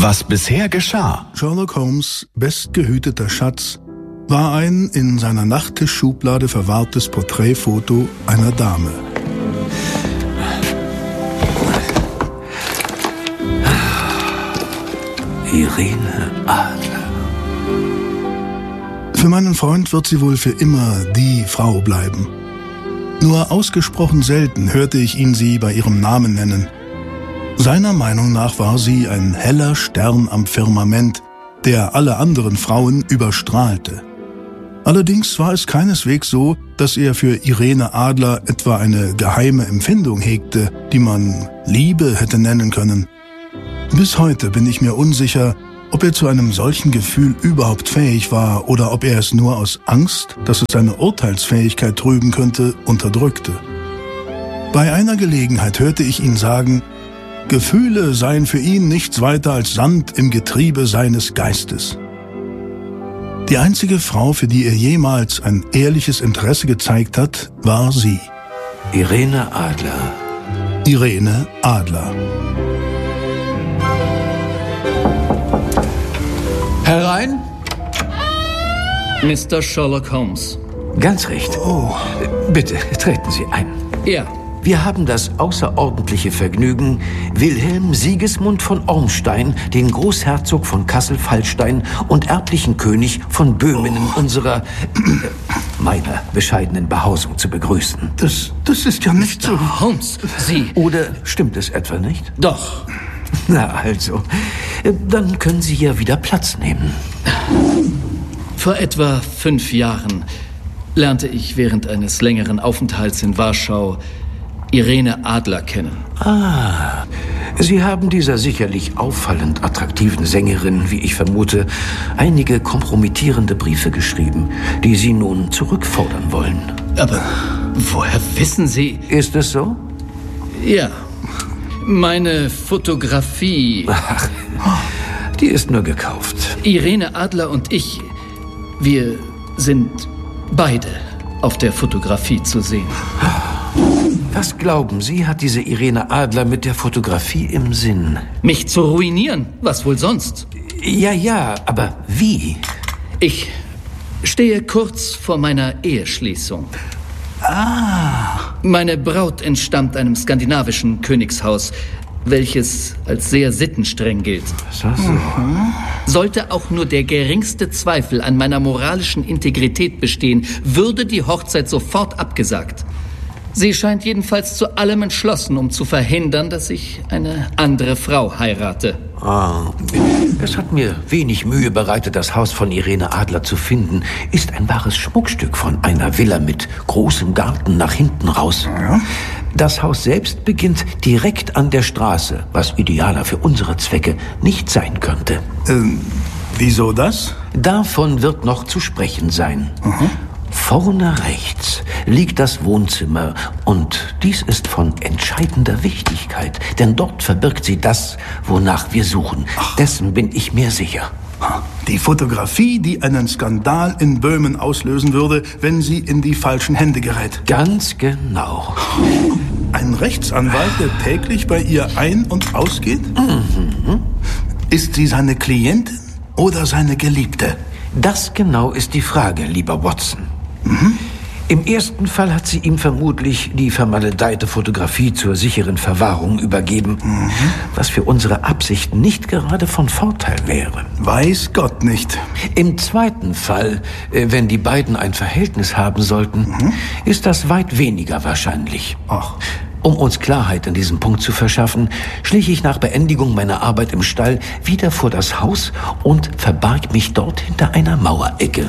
Was bisher geschah. Sherlock Holmes' bestgehüteter Schatz war ein in seiner Nachttischschublade verwahrtes Porträtfoto einer Dame. Irene Adler. Für meinen Freund wird sie wohl für immer die Frau bleiben. Nur ausgesprochen selten hörte ich ihn sie bei ihrem Namen nennen. Seiner Meinung nach war sie ein heller Stern am Firmament, der alle anderen Frauen überstrahlte. Allerdings war es keineswegs so, dass er für Irene Adler etwa eine geheime Empfindung hegte, die man Liebe hätte nennen können. Bis heute bin ich mir unsicher, ob er zu einem solchen Gefühl überhaupt fähig war oder ob er es nur aus Angst, dass es seine Urteilsfähigkeit trüben könnte, unterdrückte. Bei einer Gelegenheit hörte ich ihn sagen, Gefühle seien für ihn nichts weiter als Sand im Getriebe seines Geistes. Die einzige Frau, für die er jemals ein ehrliches Interesse gezeigt hat, war sie. Irene Adler. Irene Adler. Herein, Mr. Sherlock Holmes. Ganz recht. Oh. Bitte, treten Sie ein. Ja. Wir haben das außerordentliche Vergnügen, Wilhelm Sigismund von Ormstein, den Großherzog von Kassel-Fallstein und erblichen König von Böhmen in unserer, meiner bescheidenen Behausung zu begrüßen. Das ist ja nicht so. Holmes, Sie... Oder stimmt es etwa nicht? Doch. Na also, dann können Sie ja wieder Platz nehmen. Vor etwa 5 Jahren lernte ich während eines längeren Aufenthalts in Warschau Irene Adler kennen. Ah, Sie haben dieser sicherlich auffallend attraktiven Sängerin, wie ich vermute, einige kompromittierende Briefe geschrieben, die Sie nun zurückfordern wollen. Aber woher wissen Sie... Ist es so? Ja, meine Fotografie... Ach, die ist nur gekauft. Irene Adler und ich, wir sind beide auf der Fotografie zu sehen. Was glauben Sie, hat diese Irene Adler mit der Fotografie im Sinn? Mich zu ruinieren, was wohl sonst? Ja, aber wie? Ich stehe kurz vor meiner Eheschließung. Meine Braut entstammt einem skandinavischen Königshaus, welches als sehr sittenstreng gilt. So. Sollte auch nur der geringste Zweifel an meiner moralischen Integrität bestehen, würde die Hochzeit sofort abgesagt. Sie scheint jedenfalls zu allem entschlossen, um zu verhindern, dass ich eine andere Frau heirate. Es hat mir wenig Mühe bereitet, das Haus von Irene Adler zu finden. Ist ein wahres Schmuckstück von einer Villa mit großem Garten nach hinten raus. Ja. Das Haus selbst beginnt direkt an der Straße, was idealer für unsere Zwecke nicht sein könnte. Wieso das? Davon wird noch zu sprechen sein. Vorne rechts liegt das Wohnzimmer und dies ist von entscheidender Wichtigkeit, denn dort verbirgt sie das, wonach wir suchen. Dessen bin ich mir sicher. Die Fotografie, die einen Skandal in Böhmen auslösen würde, wenn sie in die falschen Hände gerät. Ganz genau. Ein Rechtsanwalt, der täglich bei ihr ein- und ausgeht? Ist sie seine Klientin oder seine Geliebte? Das genau ist die Frage, lieber Watson. Im ersten Fall hat sie ihm vermutlich die vermaledeite Fotografie zur sicheren Verwahrung übergeben, was für unsere Absichten nicht gerade von Vorteil wäre. Weiß Gott nicht. Im zweiten Fall, wenn die beiden ein Verhältnis haben sollten, ist das weit weniger wahrscheinlich. Um uns Klarheit in diesem Punkt zu verschaffen, schlich ich nach Beendigung meiner Arbeit im Stall wieder vor das Haus und verbarg mich dort hinter einer Mauerecke.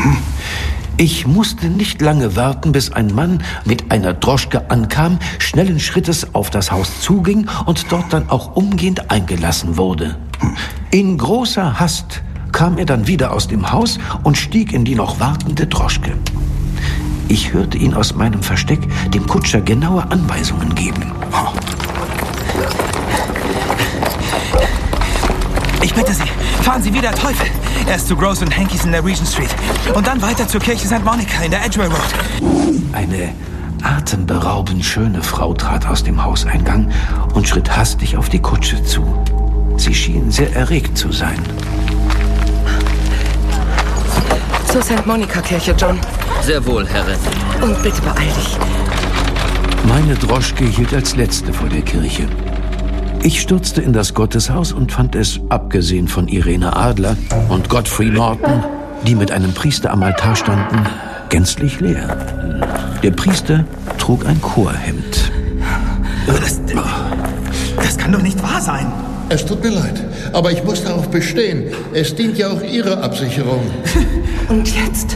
Ich musste nicht lange warten, bis ein Mann mit einer Droschke ankam, schnellen Schrittes auf das Haus zuging und dort dann auch umgehend eingelassen wurde. In großer Hast kam er dann wieder aus dem Haus und stieg in die noch wartende Droschke. Ich hörte ihn aus meinem Versteck dem Kutscher genaue Anweisungen geben. Ich bitte Sie, fahren Sie wieder, Teufel! Erst zu Gross und Hankys in der Regent Street und dann weiter zur Kirche St. Monica in der Edgware Road. Eine atemberaubend schöne Frau trat aus dem Hauseingang und schritt hastig auf die Kutsche zu. Sie schien sehr erregt zu sein. Zur St. Monica-Kirche, John. Sehr wohl, Herrin. Und bitte beeil dich. Meine Droschke hielt als letzte vor der Kirche. Ich stürzte in das Gotteshaus und fand es, abgesehen von Irene Adler und Godfrey Norton, die mit einem Priester am Altar standen, gänzlich leer. Der Priester trug ein Chorhemd. Das kann doch nicht wahr sein. Es tut mir leid, aber ich muss darauf bestehen. Es dient ja auch Ihrer Absicherung. Und jetzt?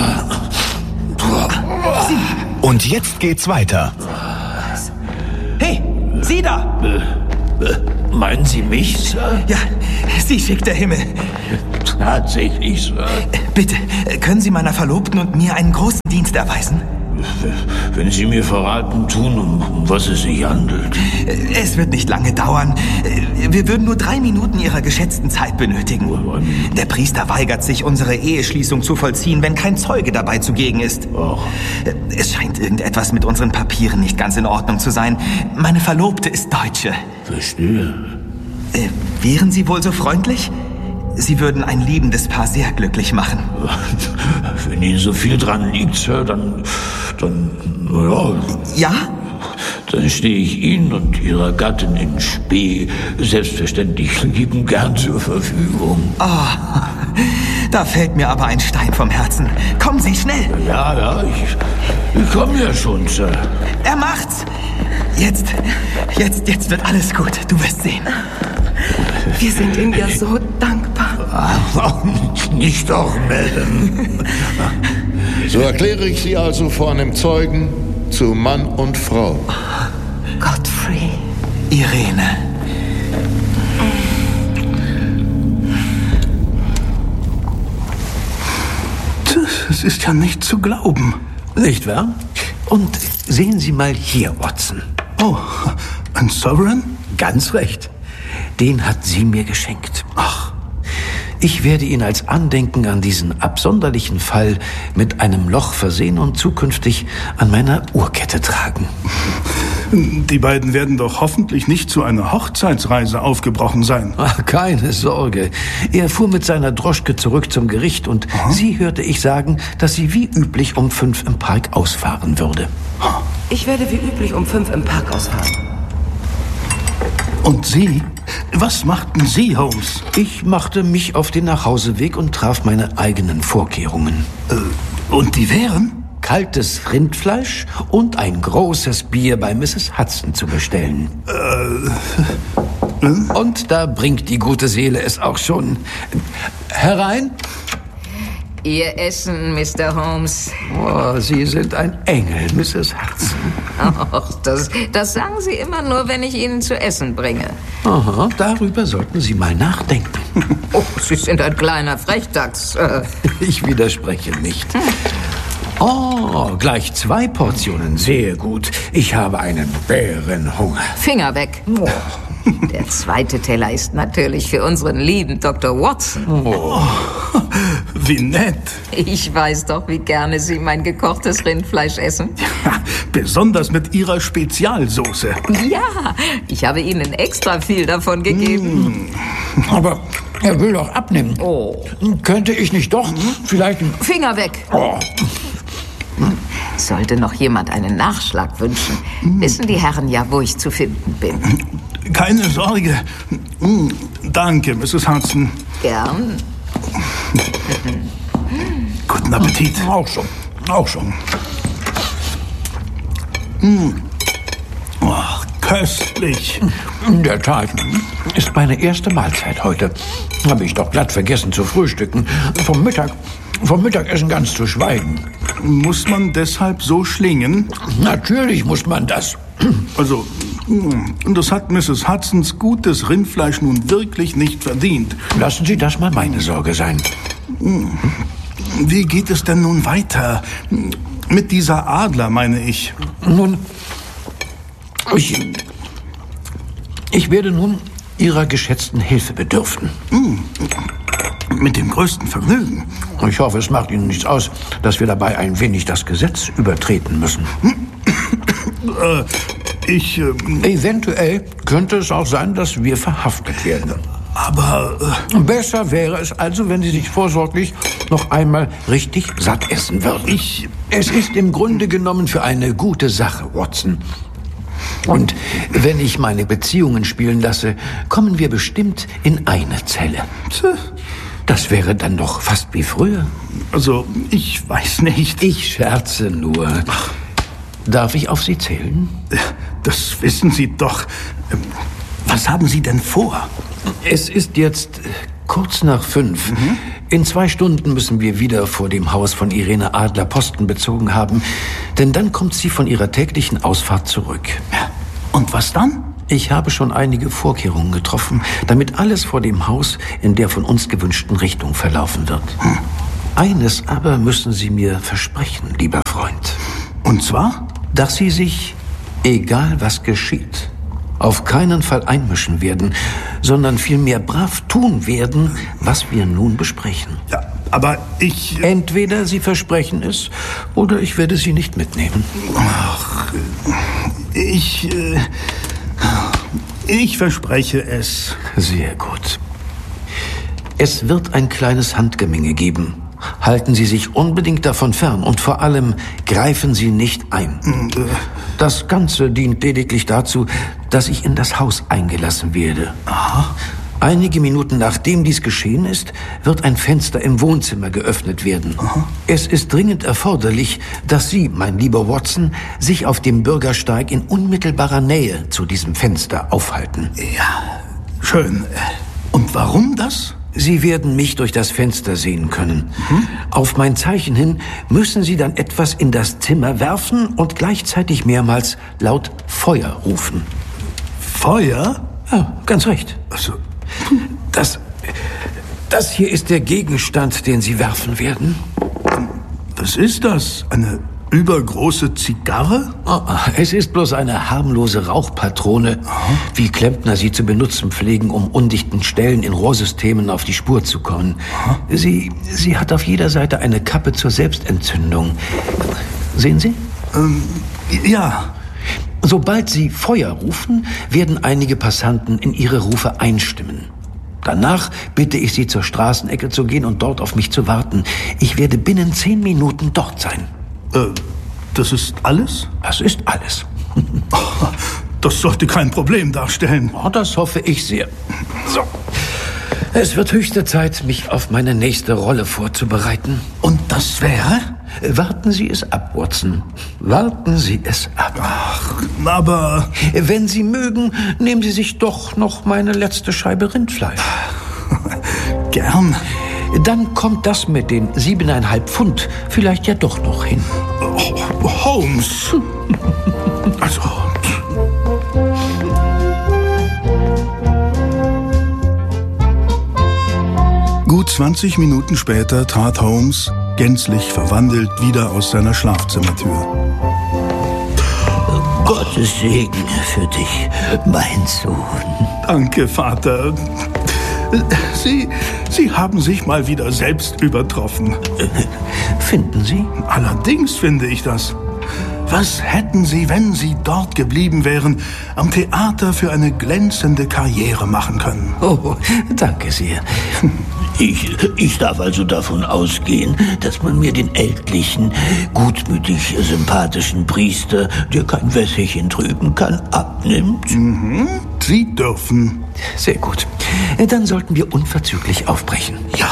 Und jetzt geht's weiter. Hey, Sie da! Meinen Sie mich, Sir? Ja, Sie schickt der Himmel. Tatsächlich, Sir. Bitte, können Sie meiner Verlobten und mir einen großen Dienst erweisen? Wenn Sie mir verraten tun, um was es sich handelt. Es wird nicht lange dauern. Wir würden nur 3 Minuten Ihrer geschätzten Zeit benötigen. Der Priester weigert sich, unsere Eheschließung zu vollziehen, wenn kein Zeuge dabei zugegen ist. Es scheint irgendetwas mit unseren Papieren nicht ganz in Ordnung zu sein. Meine Verlobte ist Deutsche. Verstehe. Wären Sie wohl so freundlich? Sie würden ein liebendes Paar sehr glücklich machen. Wenn Ihnen so viel dran liegt, Sir, dann ja. Ja? Dann stehe ich Ihnen und Ihrer Gattin in Spee selbstverständlich liebend gern zur Verfügung. Oh, da fällt mir aber ein Stein vom Herzen. Kommen Sie schnell. Ja, ich komme ja schon, Sir. Er macht's. Jetzt wird alles gut. Du wirst sehen. Wir sind Ihnen ja so dankbar. Nicht doch, Madame. So erkläre ich Sie also vor einem Zeugen zu Mann und Frau. Godfrey. Irene. Das ist ja nicht zu glauben. Nicht wahr? Und sehen Sie mal hier, Watson. Oh, ein Sovereign? Ganz recht. Den hat sie mir geschenkt. Ach, ich werde ihn als Andenken an diesen absonderlichen Fall mit einem Loch versehen und zukünftig an meiner Uhrkette tragen. Die beiden werden doch hoffentlich nicht zu einer Hochzeitsreise aufgebrochen sein. Ach, keine Sorge. Er fuhr mit seiner Droschke zurück zum Gericht und sie hörte ich sagen, dass sie wie üblich um 5 im Park ausfahren würde. Ich werde wie üblich um 5 im Park ausfahren. Und Sie? Was machten Sie, Holmes? Ich machte mich auf den Nachhauseweg und traf meine eigenen Vorkehrungen. Und die wären? Kaltes Rindfleisch und ein großes Bier bei Mrs. Hudson zu bestellen. Und da bringt die gute Seele es auch schon. Herein? Ihr Essen, Mr. Holmes. Oh, Sie sind ein Engel, Mrs. Hudson. Och, das sagen Sie immer nur, wenn ich Ihnen zu essen bringe. Aha, darüber sollten Sie mal nachdenken. Oh, Sie sind ein kleiner Frechdachs. Ich widerspreche nicht. Oh, gleich 2 Portionen. Sehr gut. Ich habe einen Bärenhunger. Finger weg. Oh. Der zweite Teller ist natürlich für unseren lieben Dr. Watson. Oh, wie nett. Ich weiß doch, wie gerne Sie mein gekochtes Rindfleisch essen. Ja, besonders mit Ihrer Spezialsoße. Ja, ich habe Ihnen extra viel davon gegeben. Aber er will doch abnehmen. Oh. Könnte ich nicht doch vielleicht... Finger weg. Oh. Sollte noch jemand einen Nachschlag wünschen, wissen die Herren ja, wo ich zu finden bin. Keine Sorge. Danke, Mrs. Hudson. Gern. Guten Appetit. Auch schon. Oh, köstlich. In der Tat. Ist meine erste Mahlzeit heute. Habe ich doch glatt vergessen zu frühstücken. Vom Mittagessen ganz zu schweigen. Muss man deshalb so schlingen? Natürlich muss man das. Also, das hat Mrs. Hudsons gutes Rindfleisch nun wirklich nicht verdient. Lassen Sie das mal meine Sorge sein. Wie geht es denn nun weiter? Mit dieser Adler, meine ich. Nun, ich werde nun Ihrer geschätzten Hilfe bedürfen. Mit dem größten Vergnügen. Ich hoffe, es macht Ihnen nichts aus, dass wir dabei ein wenig das Gesetz übertreten müssen. Eventuell könnte es auch sein, dass wir verhaftet werden. Aber... Besser wäre es also, wenn Sie sich vorsorglich noch einmal richtig satt essen würden. Es ist im Grunde genommen für eine gute Sache, Watson. Und wenn ich meine Beziehungen spielen lasse, kommen wir bestimmt in eine Zelle. Das wäre dann doch fast wie früher. Also, ich weiß nicht. Ich scherze nur. Darf ich auf Sie zählen? Das wissen Sie doch. Was haben Sie denn vor? Es ist jetzt kurz nach 5. In 2 Stunden müssen wir wieder vor dem Haus von Irene Adler Posten bezogen haben, denn dann kommt sie von ihrer täglichen Ausfahrt zurück. Und was dann? Ich habe schon einige Vorkehrungen getroffen, damit alles vor dem Haus in der von uns gewünschten Richtung verlaufen wird. Eines aber müssen Sie mir versprechen, lieber Freund. Und zwar? Dass Sie sich, egal was geschieht, auf keinen Fall einmischen werden, sondern vielmehr brav tun werden, was wir nun besprechen. Ja, aber ich... Entweder Sie versprechen es, oder ich werde Sie nicht mitnehmen. Ach, ich verspreche es. Sehr gut. Es wird ein kleines Handgemenge geben. Halten Sie sich unbedingt davon fern und vor allem greifen Sie nicht ein. Das Ganze dient lediglich dazu, dass ich in das Haus eingelassen werde. Aha. Einige Minuten nachdem dies geschehen ist, wird ein Fenster im Wohnzimmer geöffnet werden. Aha. Es ist dringend erforderlich, dass Sie, mein lieber Watson, sich auf dem Bürgersteig in unmittelbarer Nähe zu diesem Fenster aufhalten. Ja, schön. Und warum das? Sie werden mich durch das Fenster sehen können. Auf mein Zeichen hin müssen Sie dann etwas in das Zimmer werfen und gleichzeitig mehrmals laut Feuer rufen. Feuer? Ja, ganz recht. Also, das hier ist der Gegenstand, den Sie werfen werden. Was ist das? Eine übergroße Zigarre? Es ist bloß eine harmlose Rauchpatrone, wie Klempner sie zu benutzen pflegen, um undichten Stellen in Rohrsystemen auf die Spur zu kommen. Sie hat auf jeder Seite eine Kappe zur Selbstentzündung. Sehen Sie? Ja. Sobald Sie Feuer rufen, werden einige Passanten in ihre Rufe einstimmen. Danach bitte ich Sie, zur Straßenecke zu gehen und dort auf mich zu warten. Ich werde binnen 10 Minuten dort sein. Das ist alles? Das ist alles. Das sollte kein Problem darstellen. Oh, das hoffe ich sehr. So. Es wird höchste Zeit, mich auf meine nächste Rolle vorzubereiten. Und das wäre? Warten Sie es ab, Watson. Warten Sie es ab. Ach, aber... Wenn Sie mögen, nehmen Sie sich doch noch meine letzte Scheibe Rindfleisch. Gern. Dann kommt das mit den 7,5 Pfund vielleicht ja doch noch hin. Holmes. Also... Gut 20 Minuten später trat Holmes, gänzlich verwandelt, wieder aus seiner Schlafzimmertür. Gottes Segen für dich, mein Sohn. Danke, Vater. Sie haben sich mal wieder selbst übertroffen. Finden Sie? Allerdings finde ich das. Was hätten Sie, wenn Sie dort geblieben wären, am Theater für eine glänzende Karriere machen können? Oh, danke sehr. Ich darf also davon ausgehen, dass man mir den ältlichen, gutmütig sympathischen Priester, der kein Wässerchen trüben kann, abnimmt. Sie dürfen. Sehr gut. Dann sollten wir unverzüglich aufbrechen. Ja.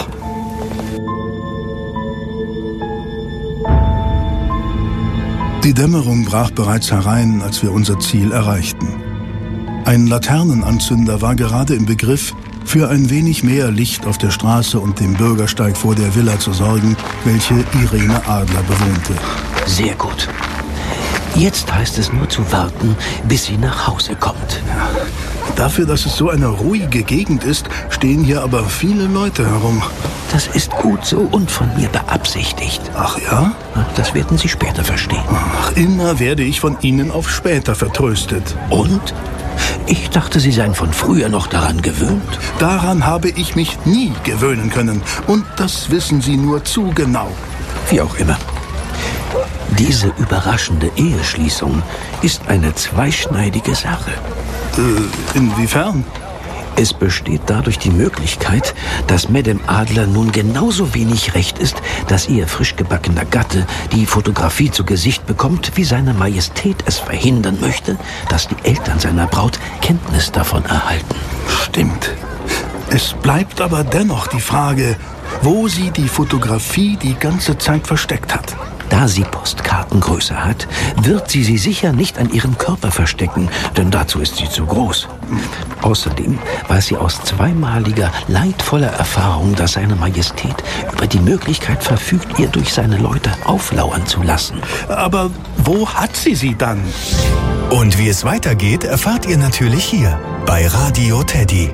Die Dämmerung brach bereits herein, als wir unser Ziel erreichten. Ein Laternenanzünder war gerade im Begriff, für ein wenig mehr Licht auf der Straße und dem Bürgersteig vor der Villa zu sorgen, welche Irene Adler bewohnte. Sehr gut. Jetzt heißt es nur zu warten, bis sie nach Hause kommt. Ja. Dafür, dass es so eine ruhige Gegend ist, stehen hier aber viele Leute herum. Das ist gut so und von mir beabsichtigt. Ach ja? Das werden Sie später verstehen. Ach, immer werde ich von Ihnen auf später vertröstet. Und? Ich dachte, Sie seien von früher noch daran gewöhnt. Daran habe ich mich nie gewöhnen können. Und das wissen Sie nur zu genau. Wie auch immer. Diese überraschende Eheschließung ist eine zweischneidige Sache. Inwiefern? Es besteht dadurch die Möglichkeit, dass Madame Adler nun genauso wenig Recht ist, dass ihr frisch gebackener Gatte die Fotografie zu Gesicht bekommt, wie seine Majestät es verhindern möchte, dass die Eltern seiner Braut Kenntnis davon erhalten. Stimmt. Es bleibt aber dennoch die Frage, wo sie die Fotografie die ganze Zeit versteckt hat. Da sie Postkartengröße hat, wird sie sicher nicht an ihrem Körper verstecken, denn dazu ist sie zu groß. Außerdem weiß sie aus zweimaliger, leidvoller Erfahrung, dass seine Majestät über die Möglichkeit verfügt, ihr durch seine Leute auflauern zu lassen. Aber wo hat sie dann? Und wie es weitergeht, erfahrt ihr natürlich hier bei Radio Teddy.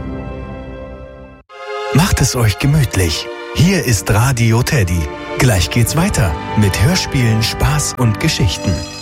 Macht es euch gemütlich. Hier ist Radio Teddy. Gleich geht's weiter mit Hörspielen, Spaß und Geschichten.